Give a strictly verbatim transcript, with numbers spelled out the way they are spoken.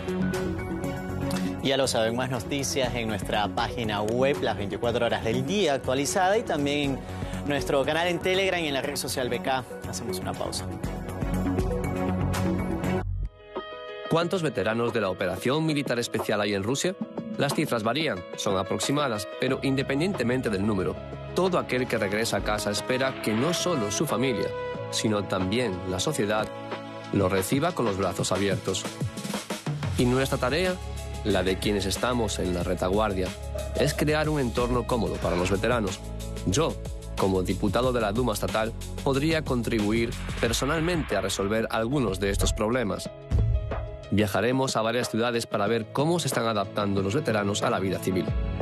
Ya lo saben, más noticias en nuestra página web, las veinticuatro horas del día actualizada, y también en nuestro canal en Telegram y en la red social B K. Hacemos una pausa. ¿Cuántos veteranos de la operación militar especial hay en Rusia? Las cifras varían, son aproximadas, pero independientemente del número, todo aquel que regresa a casa espera que no solo su familia, sino también la sociedad, lo reciba con los brazos abiertos. Y nuestra tarea, la de quienes estamos en la retaguardia, es crear un entorno cómodo para los veteranos. Yo, como diputado de la Duma estatal, podría contribuir personalmente a resolver algunos de estos problemas. Viajaremos a varias ciudades para ver cómo se están adaptando los veteranos a la vida civil.